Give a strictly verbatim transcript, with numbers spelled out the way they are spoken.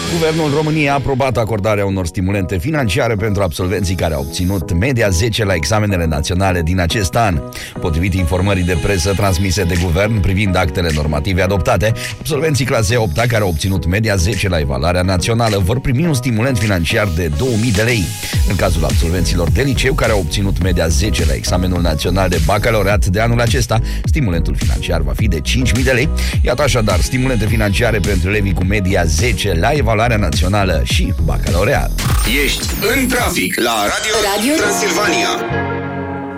Guvernul României a aprobat acordarea unor stimulente financiare pentru absolvenții care au obținut media zece la examenele naționale din acest an. Potrivit informării de presă transmise de guvern privind actele normative adoptate, absolvenții clasei a opta care au obținut media zece la evaluarea națională vor primi un stimulent financiar de două mii de lei. În cazul absolvenților de liceu care au obținut media zece la examenul național de bacalaureat de anul acesta, stimulentul financiar va fi de cinci mii de lei. Iată așadar stimulente financiare pentru elevii cu media zece la evaluarea națională și bacalaureat. Ești în trafic la Radio, Radio Transilvania.